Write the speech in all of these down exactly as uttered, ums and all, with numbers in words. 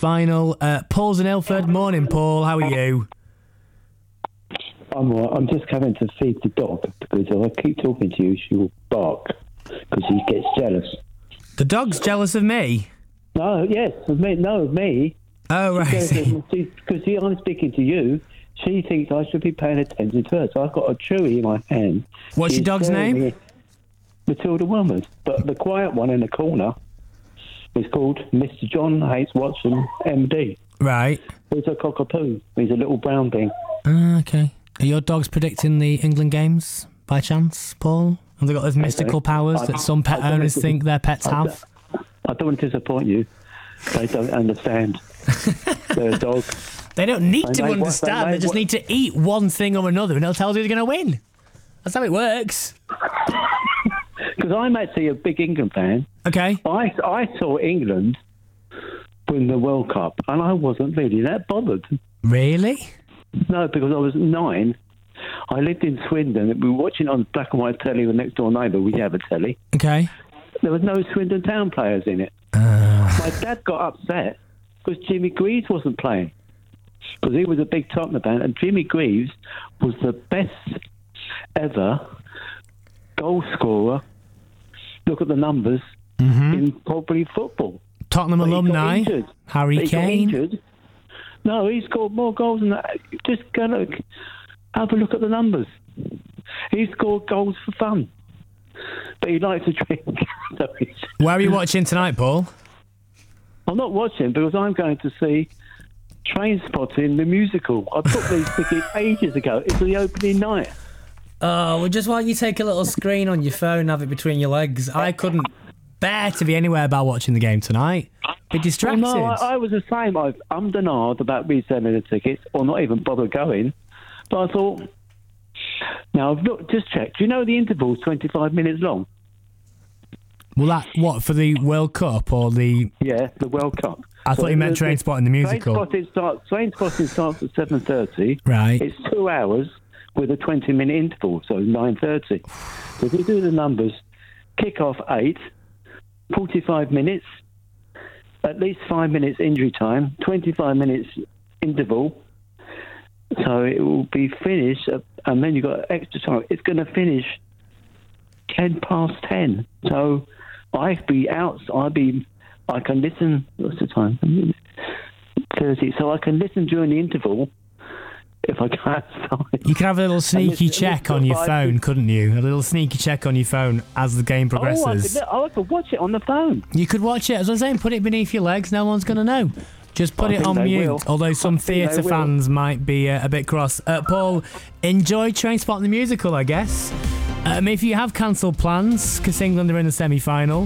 semi-final. Uh, Paul's in Ilford. Morning, Paul. How are you? I'm all right. I'm just coming to feed the dog because if I keep talking to you, she will bark because she gets jealous. The dog's jealous of me? No, yes, of me. No, of me. Oh, right. Because see, I'm speaking to you. She thinks I should be paying attention to her. So I've got a chewy in my hand. What's She's your dog's name? Me. Matilda Wilmers. But the quiet one in the corner is called Mister John H. Watson, M D. Right. He's a cockapoo. He's a little brown thing. Uh, okay. Are your dogs predicting the England games by chance, Paul? Have they got those mystical okay. powers I, that some pet owners think their pets I, have? I don't want to disappoint you. They don't understand. They're a dog. They don't need they to understand. They, they just what, need to eat one thing or another and they'll tell you they're going to win. That's how it works. Because I'm actually a big England fan. Okay. I, I saw England win the World Cup and I wasn't really that bothered. Really? No, because I was nine. I lived in Swindon. We were watching on black and white telly with next door neighbour. We have a telly. Okay. There was no Swindon Town players in it. Uh... My dad got upset because Jimmy Greaves wasn't playing. Because he was a big Tottenham fan, and Jimmy Greaves was the best ever goal scorer. Look at the numbers mm-hmm. in probably football. Tottenham but alumni, Harry he Kane. No, he scored more goals than that. Just go look, have a look at the numbers. He scored goals for fun, but he likes to drink. Where are you watching tonight, Paul? I'm not watching because I'm going to see Trainspotting, the musical. I booked these tickets ages ago. It's the opening night. Oh, well, just why don't you take a little screen on your phone and have it between your legs? I couldn't bear to be anywhere about watching the game tonight. Be distracted. Well, no, I, I was the same. I've ummed and ahed about reselling the tickets or not even bother going. But I thought, now I've looked, just checked. Do you know the interval's twenty-five minutes long? Well, that, what, for the World Cup or the... Yeah, the World Cup. I so thought you meant Trainspotting, the musical. Trainspotting starts, Trainspotting starts at seven thirty. Right. It's two hours with a twenty-minute interval, so nine thirty. So if you do the numbers, kick off eight, forty-five minutes, at least five minutes injury time, twenty-five minutes interval. So it will be finished, uh, and then you've got extra time. It's going to finish ten past ten. So I'd be out, I'd be, I can listen, what's the time? thirty. So I can listen during the interval if I can't. You can have a little sneaky check on your phone, couldn't you? A little sneaky check on your phone as the game progresses. Oh, I could, oh, I could watch it on the phone. You could watch it, as I was saying, put it beneath your legs, no one's going to know. Just put I it on mute, will. although some theatre fans will. might be uh, a bit cross. Uh, Paul, enjoy Trainspotting the musical, I guess. Um, if you have cancelled plans, because England are in the semi-final,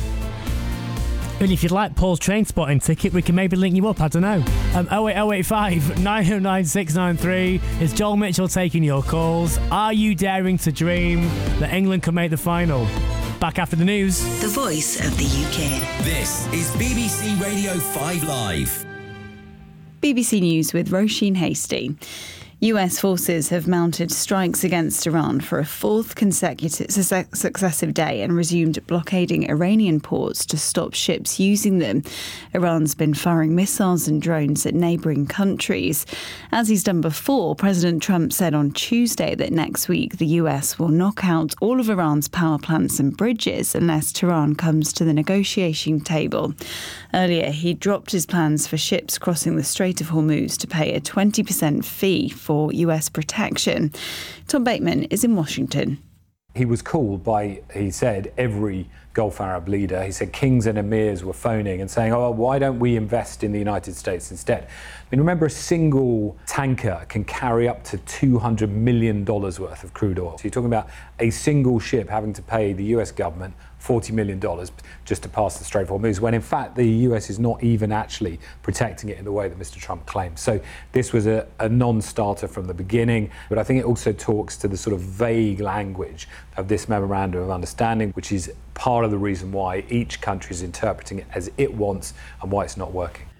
and if you'd like Paul's Trainspotting ticket, we can maybe link you up, I don't know. Um, oh eight oh eight five, nine oh nine, six nine three. It's Joel Mitchell taking your calls. Are you daring to dream that England can make the final? Back after the news. The voice of the U K. This is B B C Radio five Live. B B C News with Roisin Hasty. U S forces have mounted strikes against Iran for a fourth consecutive successive day and resumed blockading Iranian ports to stop ships using them. Iran's been firing missiles and drones at neighbouring countries. As he's done before, President Trump said on Tuesday that next week the U S will knock out all of Iran's power plants and bridges unless Tehran comes to the negotiation table. Earlier, he dropped his plans for ships crossing the Strait of Hormuz to pay a twenty percent fee for U S protection. Tom Bateman is in Washington. He was called by, he said, every Gulf Arab leader. He said kings and emirs were phoning and saying, oh, why don't we invest in the United States instead? I mean, remember, a single tanker can carry up to two hundred million dollars worth of crude oil. So you're talking about a single ship having to pay the U S government forty million dollars just to pass the Strait of Hormuz, when in fact the U S is not even actually protecting it in the way that Mister Trump claims. So this was a, a non-starter from the beginning, but I think it also talks to the sort of vague language of this memorandum of understanding, which is part of the reason why each country is interpreting it as it wants and why it's not working.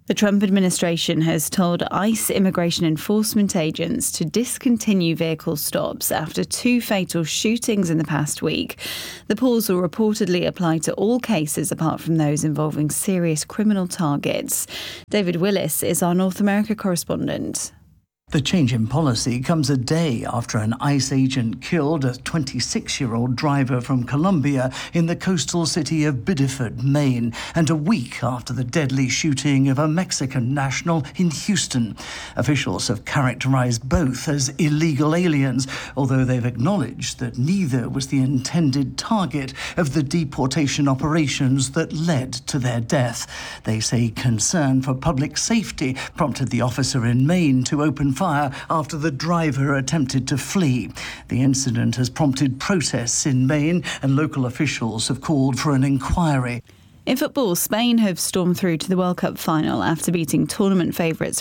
The Trump administration has told ICE immigration enforcement agents to discontinue vehicle stops after two fatal shootings in the past week. The pause will reportedly apply to all cases apart from those involving serious criminal targets. David Willis is our North America correspondent. The change in policy comes a day after an ICE agent killed a twenty-six-year-old driver from Colombia in the coastal city of Biddeford, Maine, and a week after the deadly shooting of a Mexican national in Houston. Officials have characterized both as illegal aliens, although they've acknowledged that neither was the intended target of the deportation operations that led to their death. They say concern for public safety prompted the officer in Maine to open fire after the driver attempted to flee. The incident has prompted protests in Maine, and local officials have called for an inquiry. In football, Spain have stormed through to the World Cup final after beating tournament favourites